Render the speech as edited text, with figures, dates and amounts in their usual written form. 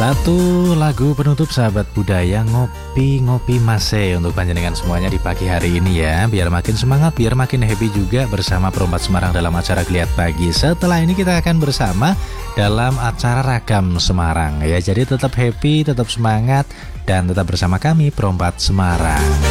Satu lagu penutup sahabat budaya ngopi-ngopi mase untuk panjenengan semuanya di pagi hari ini ya. Biar makin semangat, biar makin happy juga bersama Perompak Semarang dalam acara Geliat Pagi. Setelah ini kita akan bersama dalam acara Ragam Semarang ya. Jadi tetap happy, tetap semangat, dan tetap bersama kami Perompak Semarang.